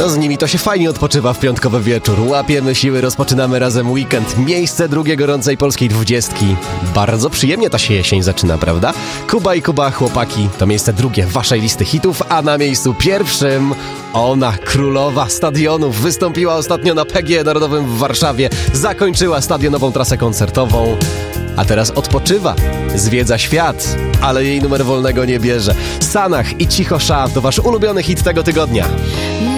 No z nimi to się fajnie odpoczywa w piątkowy wieczór. Łapiemy siły, rozpoczynamy razem weekend. Miejsce drugie gorącej polskiej 20. Bardzo przyjemnie ta się jesień zaczyna, prawda? Kuba i Kuba, chłopaki, to miejsce drugie waszej listy hitów, a na miejscu pierwszym ona, królowa stadionów, wystąpiła ostatnio na PGE Narodowym w Warszawie, zakończyła stadionową trasę koncertową, a teraz odpoczywa, zwiedza świat, ale jej numer wolnego nie bierze. Sanach i Cicho Sza to wasz ulubiony hit tego tygodnia.